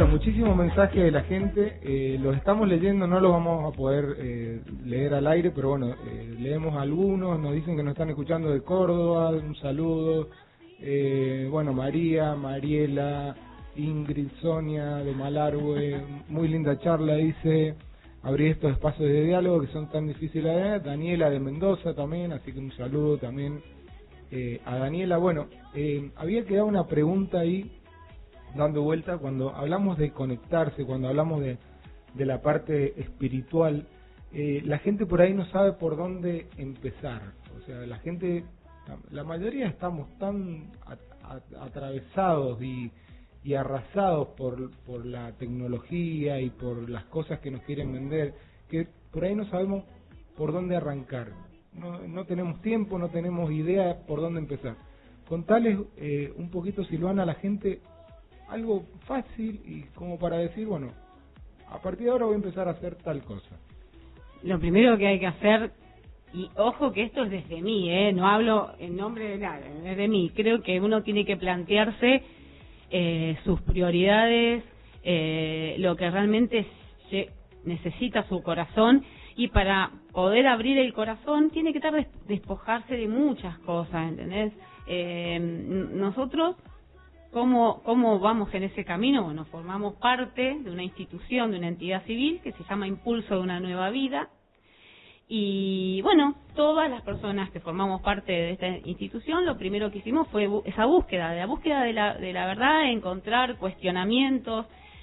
muchísimos mensajes de la gente, los estamos leyendo, no los vamos a poder leer al aire, pero bueno, leemos algunos, nos dicen que nos están escuchando de Córdoba, un saludo, bueno, María, Mariela, Ingrid, Sonia de Malargüe, muy linda charla, dice, abrir estos espacios de diálogo que son tan difíciles de ver. Daniela de Mendoza también, así que un saludo también a Daniela. Bueno, había quedado una pregunta ahí dando vuelta cuando hablamos de conectarse, cuando hablamos de la parte espiritual. La gente por ahí no sabe por dónde empezar. O sea, la gente, la mayoría estamos tan atravesados y arrasados por la tecnología y por las cosas que nos quieren vender, que por ahí no sabemos por dónde arrancar. No tenemos tiempo, no tenemos idea por dónde empezar. Contales un poquito, Silvana, a la gente algo fácil y como para decir, bueno, a partir de ahora voy a empezar a hacer tal cosa. Lo primero que hay que hacer, y ojo que esto es desde mí, no hablo en nombre de nadie, es de mí, creo que uno tiene que plantearse sus prioridades, lo que realmente necesita su corazón, y para poder abrir el corazón tiene que despojarse de muchas cosas, ¿entendés? Nosotros, ¿cómo vamos en ese camino? Bueno, formamos parte de una institución, de una entidad civil que se llama Impulso de una Nueva Vida. Y bueno, todas las personas que formamos parte de esta institución, lo primero que hicimos fue esa búsqueda, de la verdad, encontrar cuestionamientos.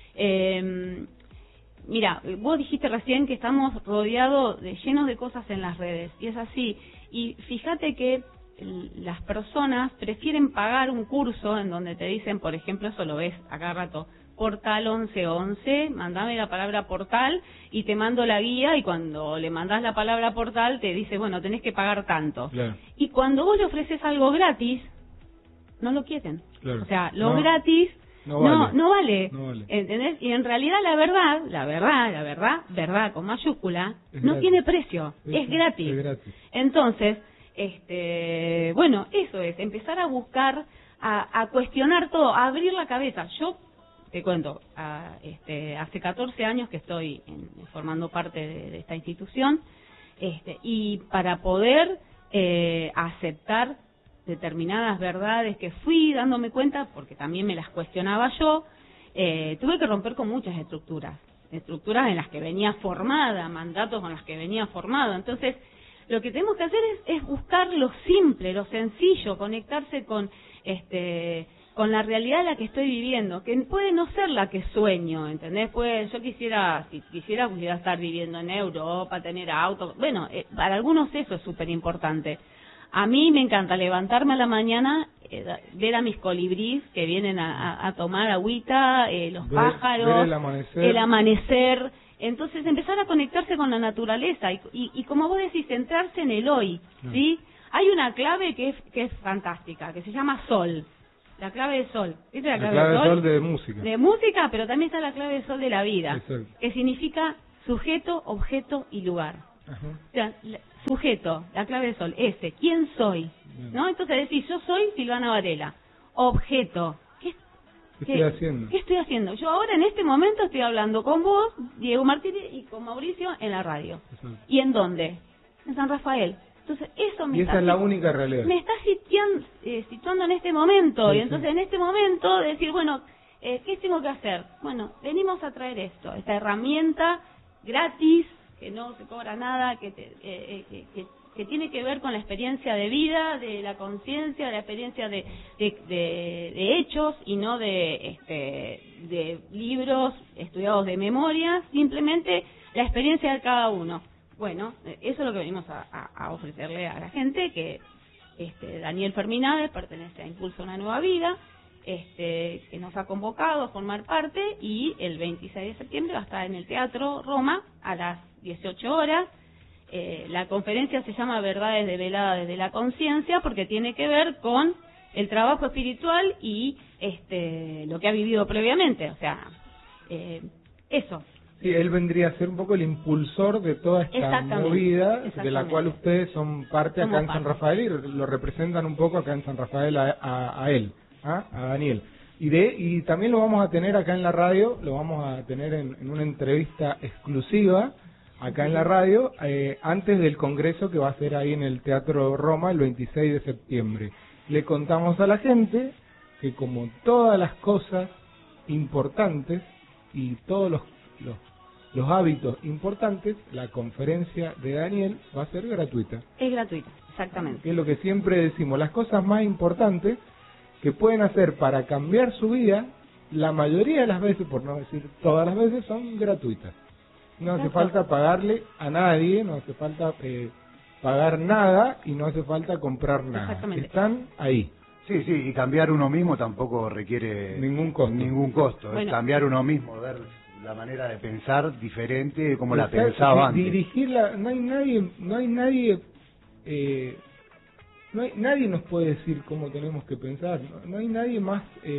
Mira, vos dijiste recién que estamos rodeados llenos de cosas en las redes, y es así. Y fíjate que las personas prefieren pagar un curso en donde te dicen, por ejemplo, eso lo ves a cada rato, portal 1111, mandame la palabra portal y te mando la guía, y cuando le mandás la palabra portal te dice, bueno, tenés que pagar tanto. Claro. Y cuando vos le ofreces algo gratis, no lo quieren. Claro. O sea, lo gratis no vale. ¿Entendés? Y en realidad la verdad con mayúscula, no tiene precio, es gratis. Entonces, bueno, eso es, empezar a buscar, a cuestionar todo, a abrir la cabeza. Yo te cuento, hace 14 años que estoy formando parte de esta institución, y para poder aceptar determinadas verdades que fui dándome cuenta, porque también me las cuestionaba yo, tuve que romper con muchas estructuras en las que venía formada, mandatos con los que venía formado. Entonces, lo que tenemos que hacer es buscar lo simple, lo sencillo, conectarse con la realidad en la que estoy viviendo, que puede no ser la que sueño, ¿entendés? Pues yo pudiera estar viviendo en Europa, tener auto, bueno, para algunos eso es súper importante. A mí me encanta levantarme a la mañana, ver a mis colibríes que vienen a tomar agüita, los pájaros, el amanecer. Entonces empezar a conectarse con la naturaleza y como vos decís, centrarse en el hoy, ¿sí? Hay una clave que es fantástica, que se llama sol. La clave de sol. ¿Viste la clave de sol? De música. De música, pero también está la clave de sol de la vida. Exacto. Que significa sujeto, objeto y lugar. Ajá. O sea, sujeto, la clave de sol, ¿quién soy? ¿No? Entonces decís, yo soy Silvana Varela. Objeto, ¿qué estoy haciendo? Yo ahora en este momento estoy hablando con vos, Diego Martínez, y con Mauricio en la radio. Exacto. ¿Y en dónde? En San Rafael. Entonces eso esa es la única realidad. Me está situando en este momento, sí, y entonces en este momento decir, bueno, ¿qué tengo que hacer? Bueno, venimos a traer esta herramienta gratis, que no se cobra nada, que tiene que ver con la experiencia de vida, de la conciencia, de la experiencia de hechos, y no de libros estudiados de memoria, simplemente la experiencia de cada uno. Bueno, eso es lo que venimos a ofrecerle a la gente, que Daniel Ferminades pertenece a Impulso a una Nueva Vida, que nos ha convocado a formar parte, y el 26 de septiembre va a estar en el Teatro Roma a las 18 horas. La conferencia se llama Verdades develadas desde la conciencia, porque tiene que ver con el trabajo espiritual y lo que ha vivido previamente, o sea, eso. Sí, él vendría a ser un poco el impulsor de toda esta movida, de la cual ustedes son parte acá en San Rafael, y lo representan un poco acá en San Rafael a él, a Daniel. Y también lo vamos a tener acá en la radio, lo vamos a tener en una entrevista exclusiva acá en la radio, antes del congreso que va a ser ahí en el Teatro Roma el 26 de septiembre. Le contamos a la gente que como todas las cosas importantes y todos los hábitos importantes, la conferencia de Daniel va a ser gratuita. Es gratuita, exactamente. Que es lo que siempre decimos, las cosas más importantes que pueden hacer para cambiar su vida, la mayoría de las veces, por no decir todas las veces, son gratuitas. No hace falta pagarle a nadie, no hace falta pagar nada y no hace falta comprar nada. Están ahí. Sí, y cambiar uno mismo tampoco requiere ningún costo. Bueno. Es cambiar uno mismo, ver la manera de pensar diferente como la pensaba antes. Dirigirla, nadie nos puede decir cómo tenemos que pensar, no hay nadie más,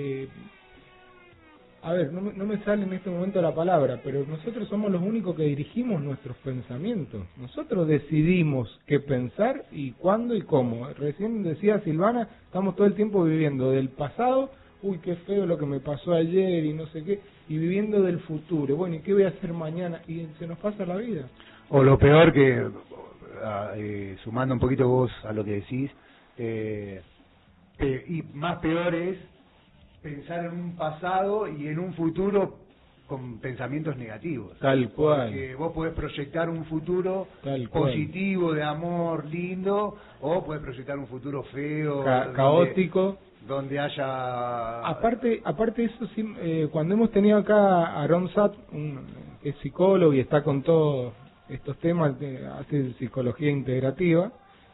no me sale en este momento la palabra, pero nosotros somos los únicos que dirigimos nuestros pensamientos, nosotros decidimos qué pensar y cuándo y cómo. Recién decía Silvana, estamos todo el tiempo viviendo del pasado, uy, qué feo lo que me pasó ayer y no sé qué, y viviendo del futuro, bueno, ¿y qué voy a hacer mañana? Y se nos pasa la vida. O lo peor que, sumando un poquito vos a lo que decís, y más peor es pensar en un pasado y en un futuro con pensamientos negativos. Tal cual. Porque vos podés proyectar un futuro positivo, de amor, lindo, o podés proyectar un futuro feo, caótico. Donde haya... Aparte de eso, cuando hemos tenido acá a Aaron Satt, que es psicólogo y está con todos estos temas, hace psicología integrativa,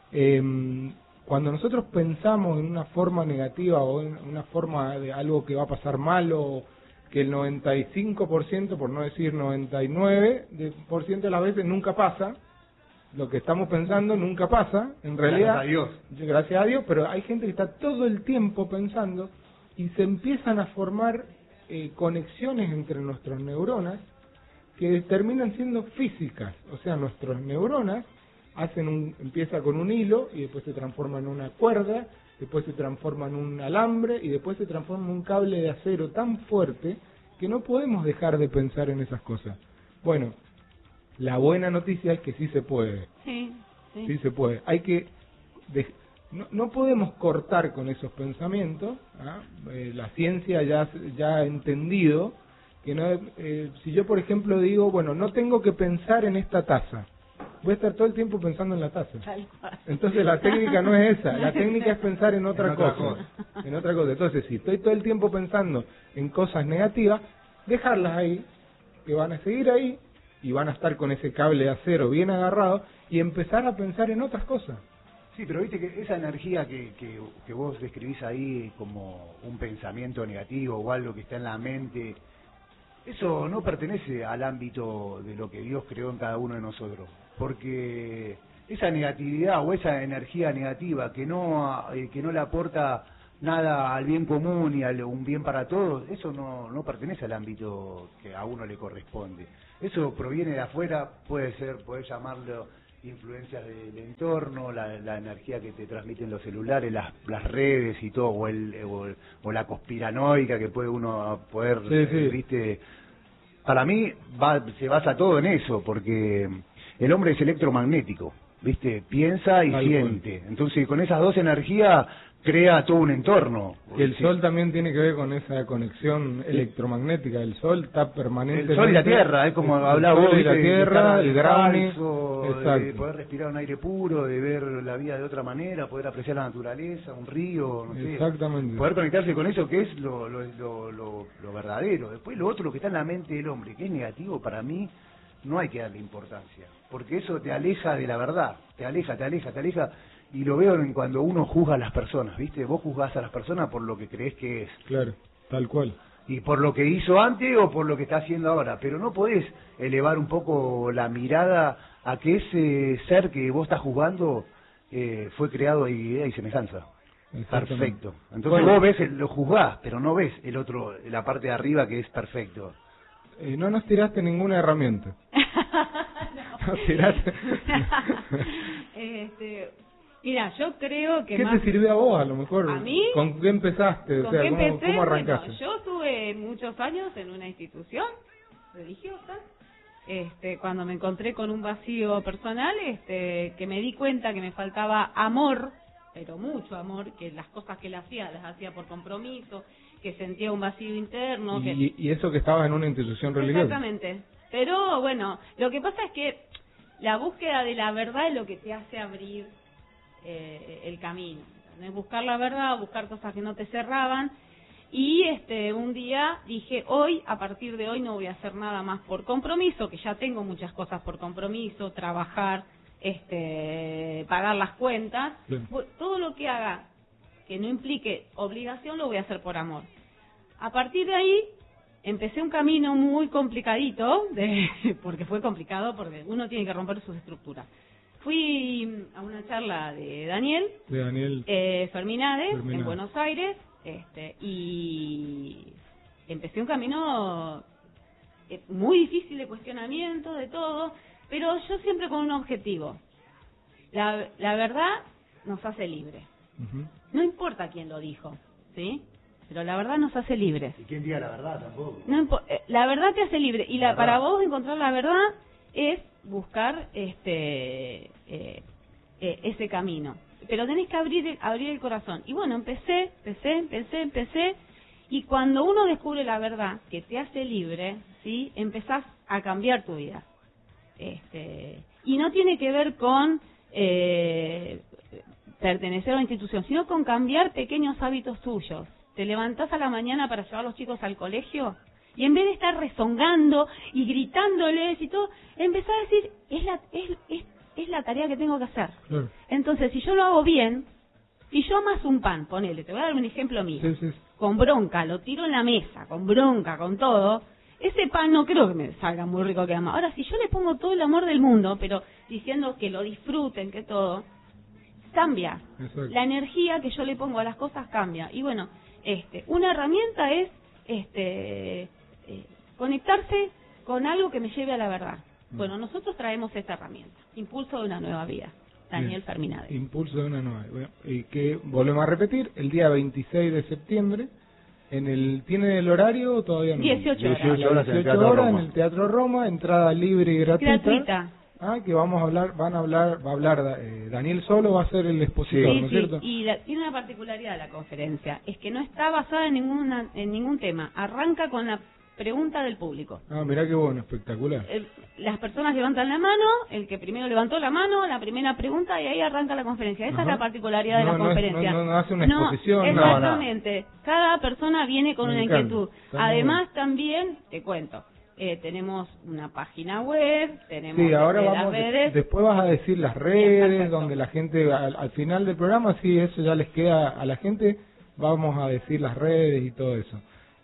cuando nosotros pensamos en una forma negativa o en una forma de algo que va a pasar mal, o que el 95%, por no decir 99% de las veces nunca pasa, lo que estamos pensando nunca pasa, en realidad, gracias a Dios, pero hay gente que está todo el tiempo pensando y se empiezan a formar conexiones entre nuestras neuronas que terminan siendo físicas, o sea, nuestras neuronas empieza con un hilo y después se transforma en una cuerda, después se transforma en un alambre y después se transforma en un cable de acero tan fuerte que no podemos dejar de pensar en esas cosas. Bueno, la buena noticia es que sí se puede. Sí se puede. Hay que no podemos cortar con esos pensamientos. La ciencia ya ha entendido que no. Si yo, por ejemplo, digo, bueno, no tengo que pensar en esta taza, voy a estar todo el tiempo pensando en la taza. Entonces la técnica no es esa, la técnica es pensar en otra cosa. Entonces, si estoy todo el tiempo pensando en cosas negativas, dejarlas ahí, que van a seguir ahí y van a estar con ese cable de acero bien agarrado y empezar a pensar en otras cosas. Sí, pero viste que esa energía que vos describís ahí como un pensamiento negativo o algo que está en la mente, eso no pertenece al ámbito de lo que Dios creó en cada uno de nosotros. Porque esa negatividad o esa energía negativa que no le aporta nada al bien común y a un bien para todos, eso no pertenece al ámbito que a uno le corresponde. Eso proviene de afuera, puede llamarlo influencias del entorno, la energía que te transmiten los celulares, las redes y todo, o la conspiranoica que puede uno poder, viste. Para mí se basa todo en eso, porque el hombre es electromagnético, ¿viste? Piensa y siente. Entonces, con esas dos energías crea todo un entorno. Y el sol también tiene que ver con esa conexión electromagnética. El sol está permanentemente... El sol y la tierra, es como hablaba vos, de la tierra, el Brownie, de poder respirar un aire puro, de ver la vida de otra manera, poder apreciar la naturaleza, un río, no sé. Exactamente. Poder conectarse con eso que es lo verdadero. Después lo otro que está en la mente del hombre, que es negativo, para mí no hay que darle importancia, porque eso te aleja de la verdad, te aleja, y lo veo en cuando uno juzga a las personas, ¿viste? Vos juzgás a las personas por lo que creés que es. Claro, tal cual. Y por lo que hizo antes o por lo que está haciendo ahora, pero no podés elevar un poco la mirada a que ese ser que vos estás juzgando fue creado a idea y semejanza. Perfecto. Entonces vos ves, lo juzgás, pero no ves el otro, la parte de arriba que es perfecto. No nos tiraste ninguna herramienta. No tiraste. Mira, yo creo que ¿Qué te sirvió a vos, a lo mejor? ¿A mí? ¿Con qué empezaste? ¿Con qué empecé? ¿Cómo arrancaste? Bueno, yo estuve muchos años en una institución religiosa. Cuando me encontré con un vacío personal, que me di cuenta que me faltaba amor, pero mucho amor, que las cosas que las hacía por compromiso, que sentía un vacío interno. Y eso que estabas en una institución religiosa. Exactamente. Pero bueno, lo que pasa es que la búsqueda de la verdad es lo que te hace abrir el camino. ¿Entendés? Buscar la verdad, buscar cosas que no te cerraban. Y un día dije, a partir de hoy no voy a hacer nada más por compromiso, que ya tengo muchas cosas por compromiso, trabajar, pagar las cuentas. Bien. Todo lo que haga que no implique obligación lo voy a hacer por amor. A partir de ahí empecé un camino muy complicadito, porque fue complicado, porque uno tiene que romper sus estructuras. Fui a una charla de Daniel Ferminades en Buenos Aires, y empecé un camino muy difícil de cuestionamiento, de todo, pero yo siempre con un objetivo. La verdad nos hace libres. Uh-huh. No importa quién lo dijo, ¿sí? Pero la verdad nos hace libres. ¿Y quién diga la verdad tampoco? La verdad te hace libre. Y para vos encontrar la verdad es buscar ese camino. Pero tenés que abrir el corazón. Y bueno, empecé. Y cuando uno descubre la verdad que te hace libre, ¿sí? Empezás a cambiar tu vida. Y no tiene que ver con pertenecer a una institución, sino con cambiar pequeños hábitos tuyos. Te levantás a la mañana para llevar a los chicos al colegio y en vez de estar rezongando y gritándoles y todo, empezás a decir, es la tarea que tengo que hacer. Claro. Entonces, si yo lo hago bien, si yo amaso un pan, ponele, te voy a dar un ejemplo mío, sí. Con bronca, lo tiro en la mesa, con bronca, con todo, ese pan no creo que me salga muy rico que ama. Ahora, si yo le pongo todo el amor del mundo, pero diciendo que lo disfruten, que todo, cambia. Exacto. La energía que yo le pongo a las cosas cambia. Y bueno, una herramienta es conectarse con algo que me lleve a la verdad. Bueno, nosotros traemos esta herramienta, Impulso de una nueva vida, Daniel Ferminades. Impulso de una nueva vida. Y que volvemos a repetir, el día 26 de septiembre, ¿tiene el horario o todavía no? 18 horas en el Teatro Roma, entrada libre y gratuita. Que va a hablar Daniel solo, va a ser el expositor, ¿no es cierto? Y tiene una particularidad la conferencia, es que no está basada en ningún tema, arranca con la pregunta del público. Mirá qué bueno, espectacular. Las personas levantan la mano, el que primero levantó la mano, la primera pregunta, y ahí arranca la conferencia. Esa es la particularidad de la conferencia. No hace una exposición. Exactamente. Cada persona viene con una inquietud. Además, también, te cuento, tenemos una página web, tenemos ahora las redes. Después vas a decir las redes, donde la gente, al final del programa, sí, eso ya les queda a la gente, vamos a decir las redes y todo eso.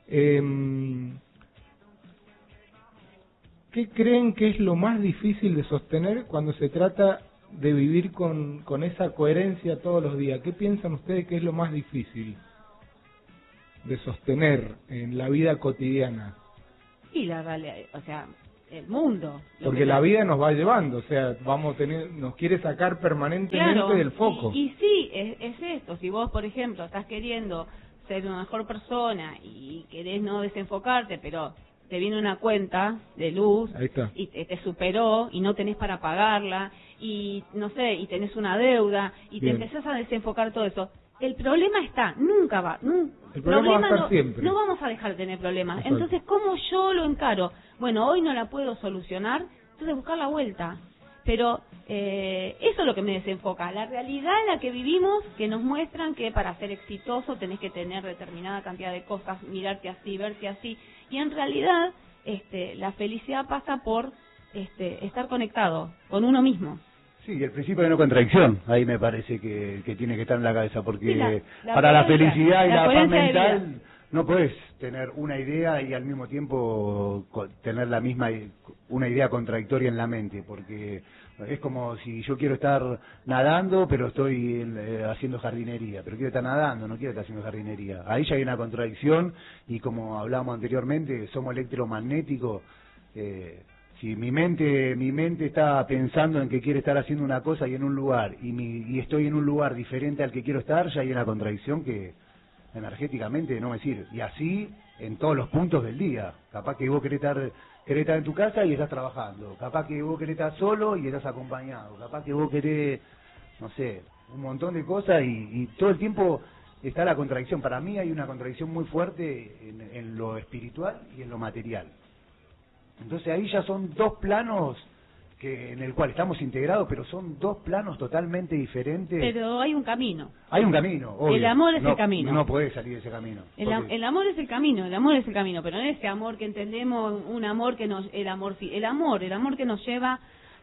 ¿Qué creen que es lo más difícil de sostener cuando se trata de vivir con esa coherencia todos los días? ¿Qué piensan ustedes que es lo más difícil de sostener en la vida cotidiana? Y la realidad, o sea, el mundo. Porque la vida nos va llevando, o sea, nos quiere sacar permanentemente del foco. Y sí, es esto. Si vos, por ejemplo, estás queriendo ser una mejor persona y querés no desenfocarte, pero te viene una cuenta de luz y te superó y no tenés para pagarla y no sé, y tenés una deuda y te empezás a desenfocar todo eso. El problema está, el problema va a estar siempre. No vamos a dejar de tener problemas. Exacto. Entonces, ¿cómo yo lo encaro? Bueno, hoy no la puedo solucionar, entonces buscar la vuelta. Pero eso es lo que me desenfoca, la realidad en la que vivimos, que nos muestran que para ser exitoso tenés que tener determinada cantidad de cosas, mirarte así, verte así, y en realidad la felicidad pasa por estar conectado con uno mismo. Sí, el principio de no contradicción, ahí me parece que tiene que estar en la cabeza, porque para la felicidad y la paz mental no puedes tener una idea y al mismo tiempo tener una idea contradictoria en la mente, porque es como si yo quiero estar nadando, pero estoy haciendo jardinería, pero quiero estar nadando, no quiero estar haciendo jardinería. Ahí ya hay una contradicción y como hablábamos anteriormente, somos electromagnéticos, Si mi mente está pensando en que quiere estar haciendo una cosa y en un lugar, y estoy en un lugar diferente al que quiero estar, ya hay una contradicción que energéticamente no me sirve. Y así en todos los puntos del día. Capaz que vos querés estar en tu casa y estás trabajando. Capaz que vos querés estar solo y estás acompañado. Capaz que vos querés, no sé, un montón de cosas y todo el tiempo está la contradicción. Para mí hay una contradicción muy fuerte en lo espiritual y en lo material. Entonces ahí ya son dos planos en el cual estamos integrados, pero son dos planos totalmente diferentes. Pero hay un camino. Hay un camino, obvio. El amor es el camino. No podés salir de ese camino. El amor es el camino, pero no ese amor que entendemos, un amor que nos, el amor que nos lleva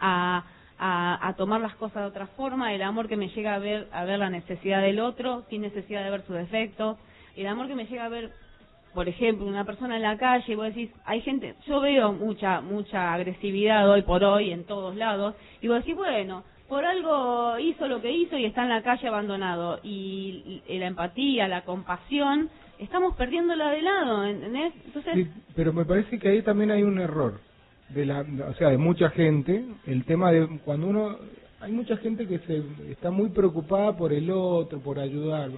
a tomar las cosas de otra forma, el amor que me llega a ver la necesidad del otro sin necesidad de ver su defecto, el amor que me llega a ver, por ejemplo, una persona en la calle, y vos decís, hay gente, yo veo mucha agresividad hoy por hoy en todos lados, y vos decís, bueno, por algo hizo lo que hizo y está en la calle abandonado, y la empatía, la compasión, estamos perdiéndola de lado, ¿entendés? Entonces, sí, pero me parece que ahí también hay un error de mucha gente, el tema de cuando hay mucha gente que está muy preocupada por el otro, por ayudarlo,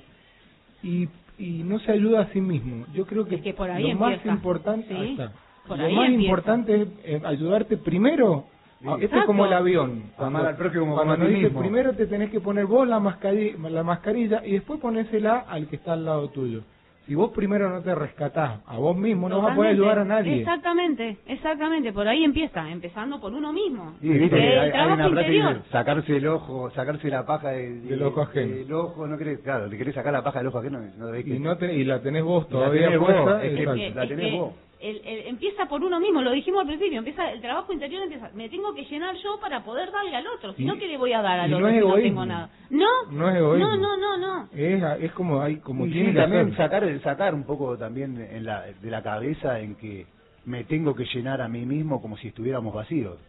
y no se ayuda a sí mismo. Yo creo que por ahí lo más importante, ¿sí? Importante es ayudarte primero. Sí. Este es como el avión. Amar al prójimo cuando como a ti dice, mismo. primero te tenés que poner vos la mascarilla y después ponésela al que está al lado tuyo. Si vos primero no te rescatás a vos mismo, no vas a poder ayudar a nadie. Exactamente, por ahí empezando por uno mismo. Sí, viste, hay una frase que interior. dice, sacarse el ojo, sacarse la paja del ojo ajeno. Del ojo, no querés, claro, te querés sacar la paja del ojo ajeno, no debés que... Y la tenés vos todavía tenés vos, puesta, es que exacto. la tenés vos. Empieza por uno mismo, lo dijimos al principio, el trabajo interior empieza, me tengo que llenar yo para poder darle al otro, si no, ¿qué le voy a dar al otro si no tengo nada? No es egoísmo. No. Es como tiene que también hacer. sacar un poco también de la cabeza en que me tengo que llenar a mí mismo como si estuviéramos vacíos.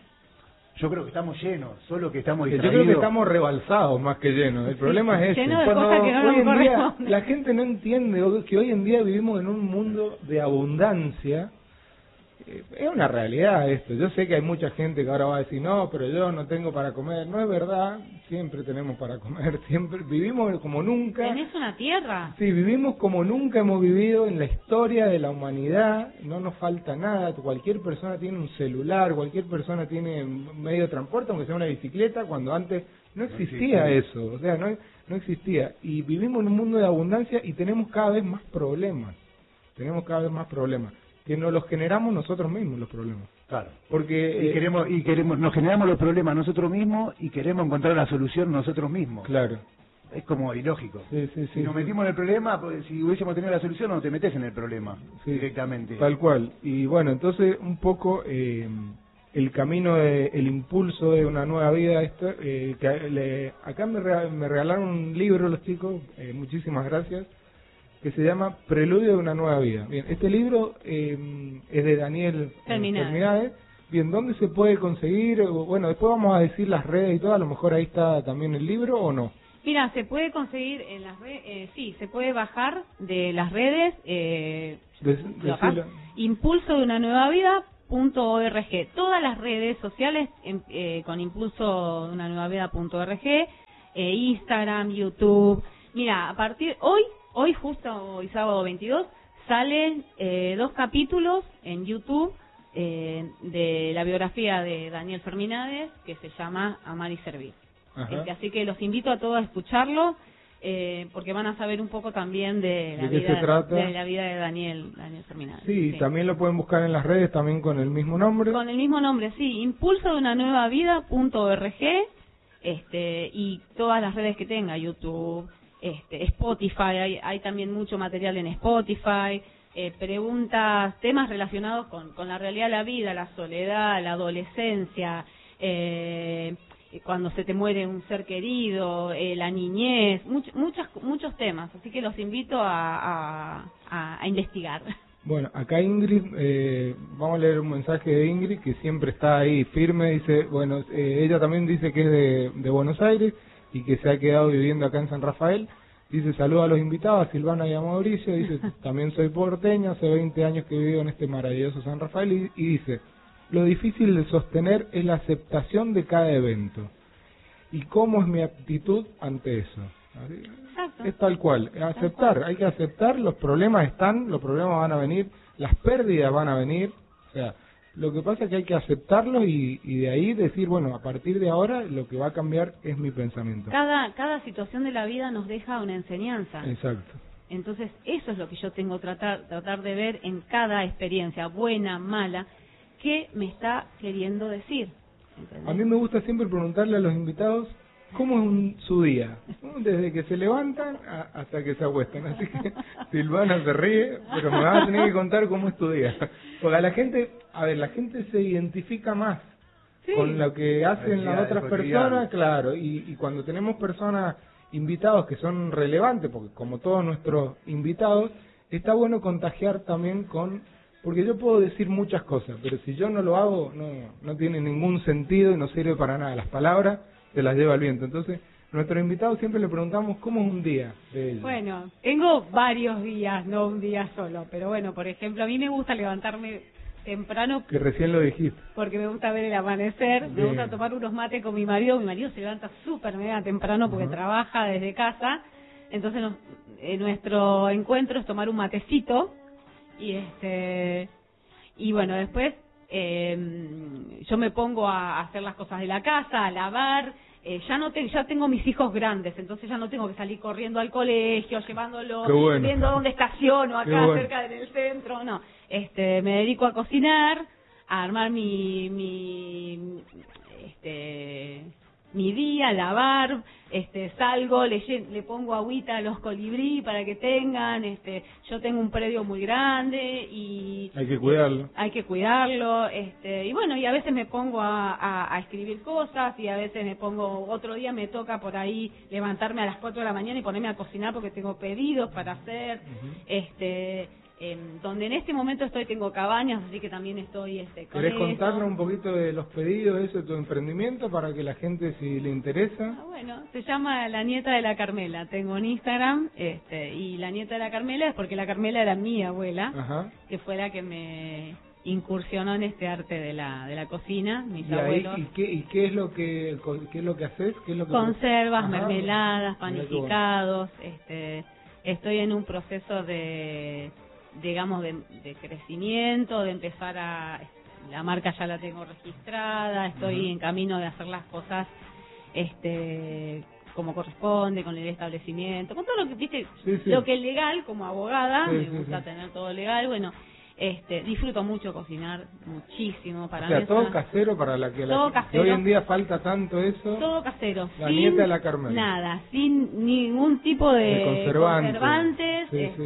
Yo creo que estamos llenos, solo que estamos distraídos. Yo creo que estamos rebalsados más que llenos. El problema es ese. Lleno de cosas que no nos corresponden. La gente no entiende que hoy en día vivimos en un mundo de abundancia. Es una realidad esto. Yo sé que hay mucha gente que ahora va a decir, no, pero yo no tengo para comer. No es verdad, siempre tenemos para comer, siempre vivimos como nunca. ¿Tenés una tierra? Sí, vivimos como nunca hemos vivido en la historia de la humanidad, no nos falta nada, cualquier persona tiene un celular, cualquier persona tiene un medio de transporte, aunque sea una bicicleta, cuando antes no existía eso, o sea, no existía. Y vivimos en un mundo de abundancia y tenemos cada vez más problemas, que nos los generamos nosotros mismos los problemas. Claro. Porque nos generamos los problemas nosotros mismos y queremos encontrar la solución nosotros mismos. Claro. Es como ilógico. Sí, si nos metimos en el problema, pues, si hubiésemos tenido la solución, no te metes en el problema directamente. Tal cual. Y bueno, entonces un poco el camino, el impulso de una nueva vida. Acá me regalaron un libro los chicos, muchísimas gracias, que se llama Preludio de una nueva vida. Bien, este libro es de Daniel Ferminades. Bien, ¿dónde se puede conseguir? Bueno, después vamos a decir las redes y todo, a lo mejor ahí está también el libro o no. Mira, se puede conseguir en las redes, sí, se puede bajar de las redes, impulso de una nueva vida.org. Todas las redes sociales con impulso de una nueva vida.org, Instagram, YouTube. Mira, a partir hoy justo hoy sábado 22, salen 2 capítulos en YouTube de la biografía de Daniel Ferminades, que se llama Amar y Servir. Así que los invito a todos a escucharlo, porque van a saber un poco también de la vida de Daniel Ferminades. Sí, también lo pueden buscar en las redes, también con el mismo nombre. Con el mismo nombre, sí, impulso de una nueva vida.org, y todas las redes que tenga, YouTube, Spotify, hay también mucho material en Spotify, preguntas, temas relacionados con la realidad de la vida, la soledad, la adolescencia, cuando se te muere un ser querido, la niñez, muchos temas, así que los invito a investigar. Bueno, acá Ingrid, vamos a leer un mensaje de Ingrid que siempre está ahí firme, dice, bueno, ella también dice que es de Buenos Aires y que se ha quedado viviendo acá en San Rafael. Dice, saluda a los invitados, a Silvana y a Mauricio. Dice, también soy porteño, hace 20 años que vivo en este maravilloso San Rafael. Y dice, lo difícil de sostener es la aceptación de cada evento. ¿Y cómo es mi actitud ante eso? Exacto. Es tal cual, aceptar, hay que aceptar, los problemas están, los problemas van a venir, las pérdidas van a venir, o sea, lo que pasa es que hay que aceptarlos y de ahí decir, bueno, a partir de ahora lo que va a cambiar es mi pensamiento. Cada situación de la vida nos deja una enseñanza. Exacto. Entonces, eso es lo que yo tengo que tratar de ver en cada experiencia, buena, mala, qué me está queriendo decir. ¿Entendés? A mí me gusta siempre preguntarle a los invitados cómo es su día, ¿no? Desde que se levantan hasta que se acuestan. Así que Silvana se ríe, pero me vas a tener que contar cómo es tu día. Porque a la gente se identifica más con lo que hacen las otras personas, claro, y cuando tenemos personas, invitados que son relevantes, porque como todos nuestros invitados, está bueno contagiar también porque yo puedo decir muchas cosas, pero si yo no lo hago, no tiene ningún sentido y no sirve para nada. Las palabras se las lleva el viento. Entonces, nuestros invitados siempre le preguntamos cómo es un día de ellos. Bueno, tengo varios días, no un día solo, pero bueno, por ejemplo, a mí me gusta levantarme temprano. Que recién lo dijiste. Porque me gusta ver el amanecer, me gusta tomar unos mates con mi marido se levanta súper mega temprano porque trabaja desde casa, entonces nuestro encuentro es tomar un matecito y bueno, después yo me pongo a hacer las cosas de la casa, a lavar. Ya tengo mis hijos grandes, entonces ya no tengo que salir corriendo al colegio, llevándolo, viendo dónde estaciono acá cerca del centro, no. Me dedico a cocinar, a armar mi día, a lavar, salgo, le pongo agüita a los colibrí para que tengan, yo tengo un predio muy grande y hay que cuidarlo. Y bueno, y a veces me pongo a escribir cosas y a veces otro día me toca por ahí levantarme a las 4 de la mañana y ponerme a cocinar porque tengo pedidos para hacer, donde en este momento tengo cabañas, así que también estoy con ¿Querés eso. contarnos un poquito de los pedidos, eso de tu emprendimiento, para que la gente, si le interesa? Bueno, se llama La Nieta de la Carmela, tengo en Instagram, y La Nieta de la Carmela es porque la Carmela era mi abuela, que fue la que me incursionó en este arte de la cocina, mis abuelos. ¿Y qué es lo que haces? ¿Qué es lo que conservas, mermeladas, panificados, estoy en un proceso de crecimiento, de empezar la marca ya la tengo registrada, estoy en camino de hacer las cosas como corresponde, con el establecimiento, con todo lo que viste, lo que es legal como abogada, me gusta tener todo legal, bueno, disfruto mucho cocinar, muchísimo para mí. Todo casero para que hoy en día falta tanto eso. Todo casero. La Nieta de la Carmela. Nada, sin ningún tipo de conservantes.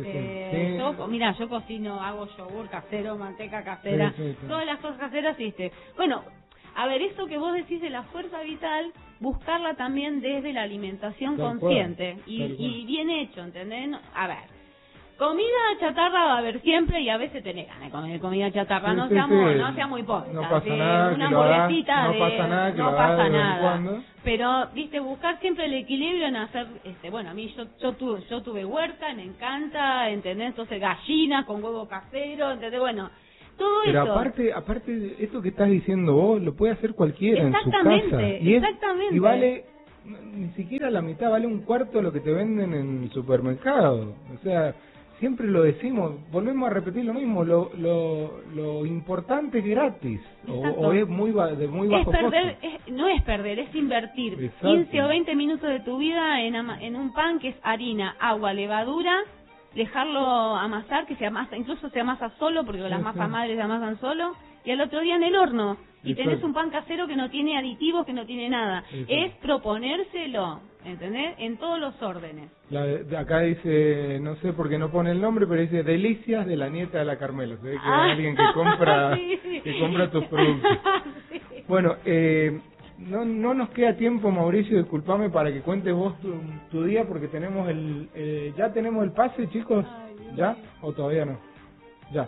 Yo cocino, hago yogur casero, manteca casera, todas las cosas caseras, Bueno, a ver, eso que vos decís de la fuerza vital, buscarla también desde la alimentación consciente y bien hecho, ¿entendés? A ver. Comida chatarra va a haber siempre y a veces tenés ganas de comer comida chatarra, no seamos hipócritas. No pasa nada, una hamburguesita no pasa nada. Pero, buscar siempre el equilibrio en hacer, a mí yo tuve huerta, me encanta, ¿entendés? Entonces gallinas con huevo casero, ¿entendés? Bueno, todo pero eso. Pero aparte de esto que estás diciendo vos, lo puede hacer cualquiera en su casa. Exactamente. Y vale, ni siquiera la mitad, vale un cuarto de lo que te venden en el supermercado. O sea, siempre lo decimos, volvemos a repetir lo mismo, lo importante es gratis, o es de muy bajo costo. No es perder, es invertir. Exacto. 15 o 20 minutos de tu vida en un pan que es harina, agua, levadura, dejarlo amasar, que se amasa, incluso se amasa solo, porque las masas madres se amasan solo, y al otro día en el horno. Y tenés un pan casero que no tiene aditivos, que no tiene nada. Es proponérselo, ¿entendés? En todos los órdenes. Acá dice, no sé por qué no pone el nombre, pero dice Delicias de la Nieta de la Carmela. Se ve que hay alguien que compra que compra tus productos. Bueno, no nos queda tiempo, Mauricio, discúlpame, para que cuentes vos tu día, porque tenemos ya tenemos el pase, chicos. ¿Ya? ¿O todavía no? Ya.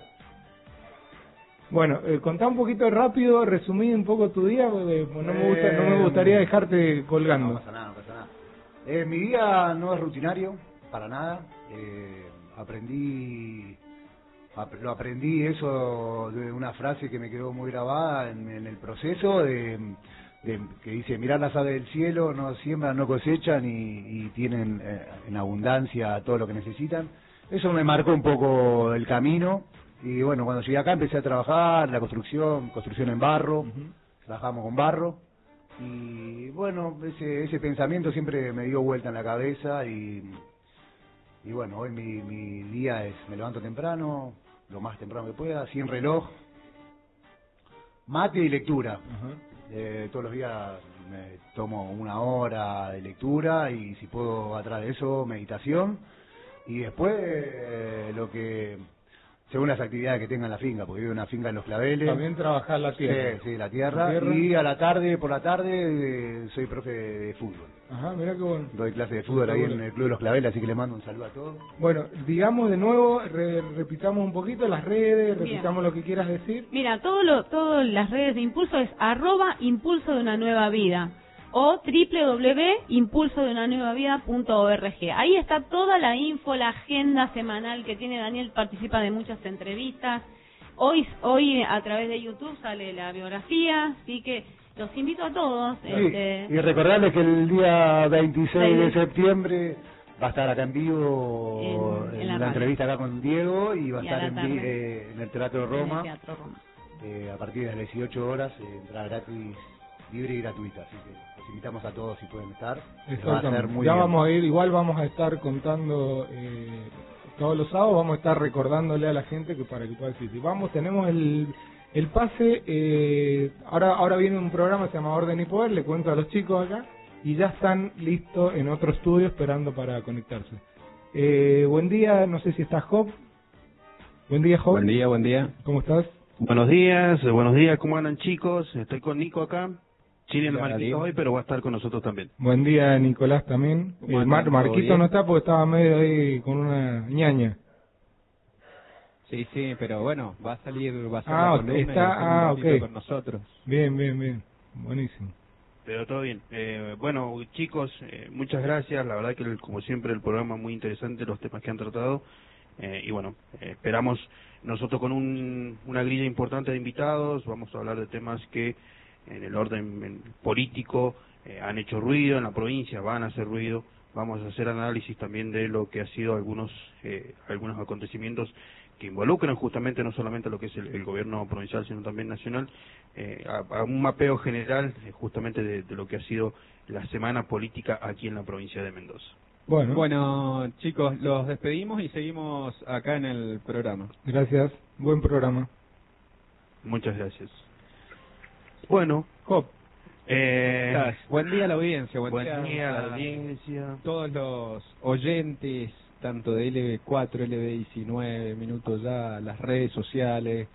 Bueno, contá un poquito rápido, resumí un poco tu día, porque no me gustaría dejarte colgando. No pasa nada. Mi día no es rutinario, para nada. Aprendí lo aprendí eso de una frase que me quedó muy grabada en el proceso que dice: mirar las aves del cielo, no siembran, no cosechan y tienen en abundancia todo lo que necesitan. Eso me marcó un poco el camino. Y bueno, cuando llegué acá empecé a trabajar la construcción en barro. Trabajamos con barro. Y bueno, ese pensamiento siempre me dio vuelta en la cabeza. Y bueno, hoy mi día es: me levanto temprano, lo más temprano que pueda, sin reloj, mate y lectura. Todos los días me tomo 1 hora de lectura, y si puedo atrás de eso, meditación. Y después lo que, según las actividades que tenga en la finca, porque vivo en una finca en Los Claveles. También trabajar la tierra. Sí, la tierra. Y por la tarde, soy profe de fútbol. Ajá, mirá qué bueno. Doy clase de fútbol ahí en el Club de Los Claveles, así que le mando un saludo a todos. Bueno, digamos de nuevo, repitamos un poquito las redes, repitamos lo que quieras decir. Mira, todas las redes de Impulso es @Impulso de una Nueva Vida o www.impulsodeunanuevavida.org. Ahí está toda la info, la agenda semanal que tiene Daniel, participa de muchas entrevistas. Hoy a través de YouTube sale la biografía, así que los invito a todos. Sí, y recordarles que el día 26 de septiembre va a estar acá en vivo en la entrevista acá con Diego, y va a estar en el Teatro Roma. A partir de las 18 horas, entrada gratis, libre y gratuita, así que los invitamos a todos si pueden estar. Va a ser muy bien. Vamos a ir, igual vamos a estar contando todos los sábados, vamos a estar recordándole a la gente que para que pueda asistir. Tenemos el pase, ahora viene un programa que se llama Orden y Poder, le cuento a los chicos acá, y ya están listos en otro estudio esperando para conectarse. Buen día, no sé si está Job. Buen día, Job. Buen día. ¿Cómo estás? Buenos días, ¿cómo andan, chicos? Estoy con Nico acá. Chile en Marquito hoy, pero va a estar con nosotros también. Buen día, Nicolás, también. Marquito no está porque estaba medio ahí con una ñaña. Sí, pero bueno, va a salir la columna okay. Con nosotros. Bien, buenísimo. Pero todo bien. Bueno, chicos, muchas gracias. La verdad que, como siempre, el programa muy interesante, los temas que han tratado. Y bueno, esperamos nosotros con una grilla importante de invitados. Vamos a hablar de temas que en el orden político han hecho ruido en la provincia, van a hacer ruido. Vamos a hacer análisis también de lo que ha sido algunos acontecimientos que involucran justamente no solamente lo que es el gobierno provincial, sino también nacional, a un mapeo general justamente de lo que ha sido la semana política aquí en la provincia de Mendoza. Bueno, chicos, los despedimos y seguimos acá en el programa. Gracias, buen programa. Muchas gracias. Bueno, Job, buen día a la audiencia. Buen día a la audiencia. Todos los oyentes, tanto de LB4, LB19, Minutos Ya, las redes sociales,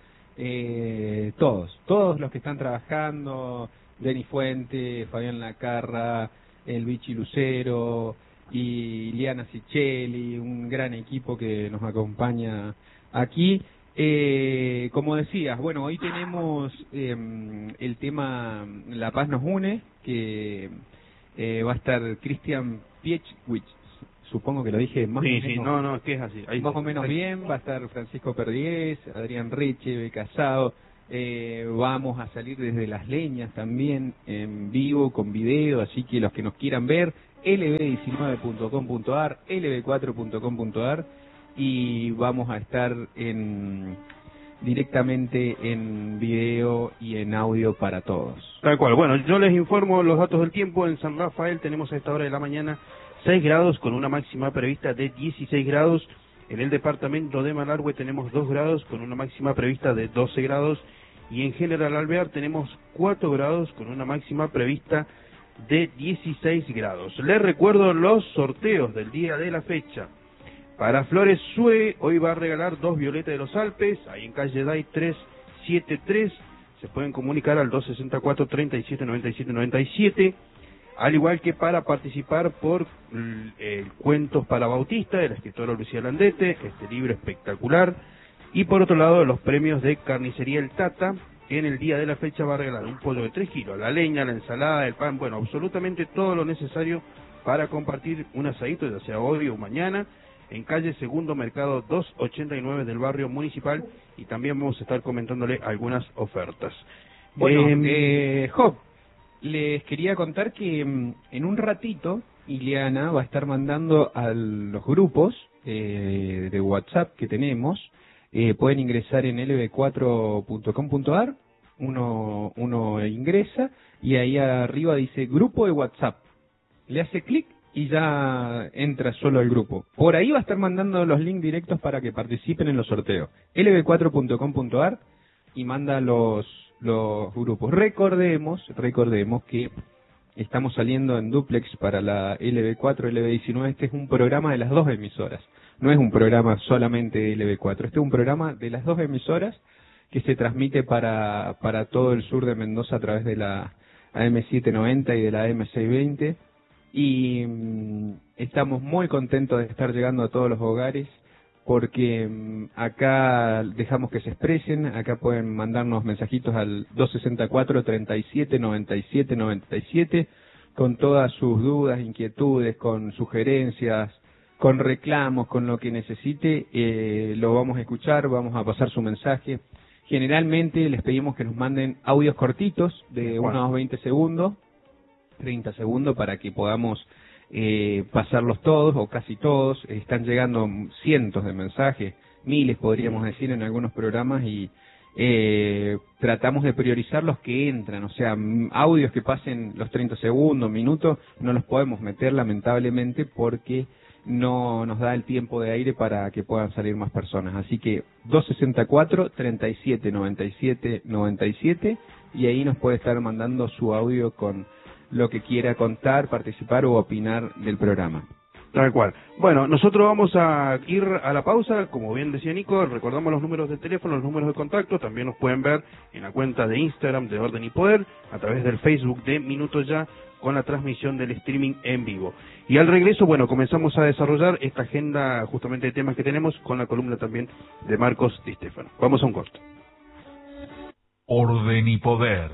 todos los que están trabajando, Denis Fuente, Fabián Lacarra, el Bichi Lucero y Liana Sicheli, un gran equipo que nos acompaña aquí. Como decías, bueno, hoy tenemos el tema La Paz nos une, que va a estar Cristian Piechwich, supongo que lo dije más o menos. Sí, no, es que es así. Más o menos bien, va a estar Francisco Perdiez, Adrián Reche, Eve Casado. Vamos a salir desde Las Leñas también en vivo con video, así que los que nos quieran ver, lb19.com.ar, lb4.com.ar, y vamos a estar directamente en video y en audio para todos. Tal cual. Bueno, yo les informo los datos del tiempo. En San Rafael tenemos a esta hora de la mañana 6 grados con una máxima prevista de 16 grados. En el departamento de Malargüe tenemos 2 grados con una máxima prevista de 12 grados. Y en General Alvear tenemos 4 grados con una máxima prevista de 16 grados. Les recuerdo los sorteos del día de la fecha. Para Flores Sue, hoy va a regalar 2 violetas de los Alpes, ahí en calle Day 373. Se pueden comunicar al 264-3797-97. Al igual que para participar por Cuentos para Bautista, de la escritora Lucía Landete, este libro espectacular. Y por otro lado, los premios de Carnicería El Tata, que en el día de la fecha va a regalar un pollo de 3 kilos, la leña, la ensalada, el pan, bueno, absolutamente todo lo necesario para compartir un asadito, ya sea hoy o mañana. en calle Segundo Mercado 289 del barrio Municipal, y también vamos a estar comentándole algunas ofertas. Bueno, Job, les quería contar que en un ratito Ileana va a estar mandando a los grupos de WhatsApp que tenemos. Pueden ingresar en lb4.com.ar, uno ingresa y ahí arriba dice grupo de WhatsApp. Le hace clic y ya entra solo al grupo. Por ahí va a estar mandando los links directos para que participen en los sorteos. lb4.com.ar y manda los grupos. Recordemos que estamos saliendo en duplex para la LB4, LB19. Este es un programa de las dos emisoras. No es un programa solamente de LB4. Este es un programa de las dos emisoras que se transmite para todo el sur de Mendoza a través de la AM790 y de la AM620. Y estamos muy contentos de estar llegando a todos los hogares, porque acá dejamos que se expresen. Acá pueden mandarnos mensajitos al 264-37-97-97 con todas sus dudas, inquietudes, con sugerencias, con reclamos, con lo que necesite. Lo vamos a escuchar, vamos a pasar su mensaje. Generalmente les pedimos que nos manden audios cortitos de unos 20 segundos, 30 segundos, para que podamos pasarlos todos o casi todos. Están llegando cientos de mensajes, miles podríamos decir en algunos programas, y tratamos de priorizar los que entran. O sea, audios que pasen los 30 segundos, minutos, no los podemos meter lamentablemente porque no nos da el tiempo de aire para que puedan salir más personas. Así que 264-37-97-97 y ahí nos puede estar mandando su audio con lo que quiera contar, participar o opinar del programa. Tal cual. Bueno, nosotros vamos a ir a la pausa. Como bien decía Nico, recordamos los números de teléfono, los números de contacto. También nos pueden ver en la cuenta de Instagram de Orden y Poder, a través del Facebook de Minuto Ya, con la transmisión del streaming en vivo. Y al regreso, bueno, comenzamos a desarrollar esta agenda justamente de temas que tenemos, con la columna también de Marcos Di Stefano. Vamos a un corte. Orden y Poder.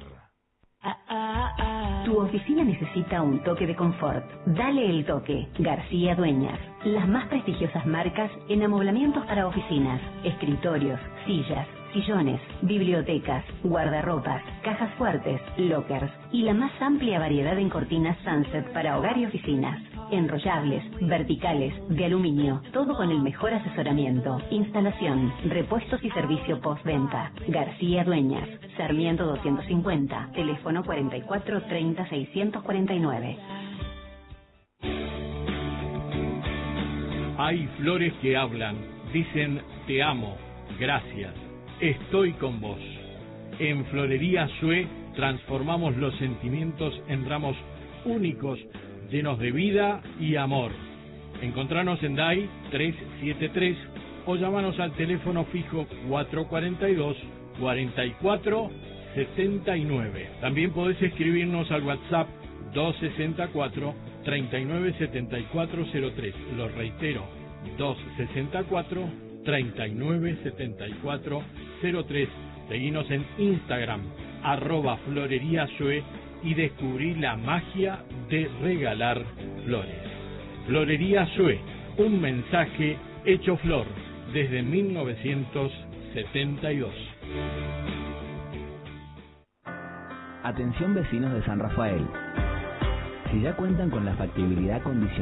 Tu oficina necesita un toque de confort. Dale el toque. García Dueñas. Las más prestigiosas marcas en amoblamientos para oficinas, escritorios, sillas, sillones, bibliotecas, guardarropas, cajas fuertes, lockers y la más amplia variedad en cortinas Sunset para hogar y oficinas. Enrollables, verticales, de aluminio, todo con el mejor asesoramiento, instalación, repuestos y servicio postventa. García Dueñas, Sarmiento 250, teléfono 44 30 649. Hay flores que hablan, dicen te amo, gracias, estoy con vos. En Florería Sue transformamos los sentimientos en ramos únicos, llenos de vida y amor. Encontranos en DAI 373 o llámanos al teléfono fijo 442-4479. También podés escribirnos al WhatsApp 264-397403. Lo reitero, 264-397403. Seguinos en Instagram, @floreríasue, y descubrí la magia de regalar flores. Florería Sue, un mensaje hecho flor desde 1972. Atención vecinos de San Rafael. Si ya cuentan con la factibilidad condicional